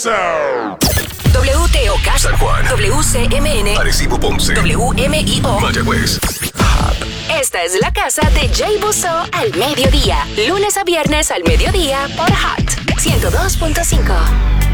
WTOK, San Juan, WCMN, Arecibo, Ponce, WMIO. Mayagüez. Esta es la casa de Jay Busso al mediodía. Lunes a viernes al mediodía por Hot 102.5.